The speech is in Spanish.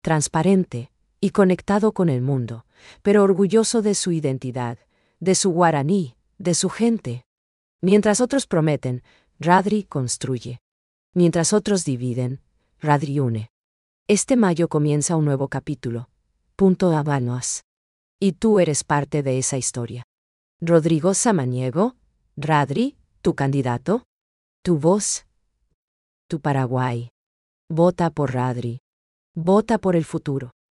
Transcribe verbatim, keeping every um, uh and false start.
transparente y conectado con el mundo, pero orgulloso de su identidad, de su guaraní, de su gente. Mientras otros prometen, Radri construye. Mientras otros dividen, Radri une. Este mayo comienza un nuevo capítulo. Punto Habanos. Y tú eres parte de esa historia. Rodrigo Samaniego, Radri, tu candidato, tu voz, tu Paraguay. Vota por Radri. Vota por el futuro.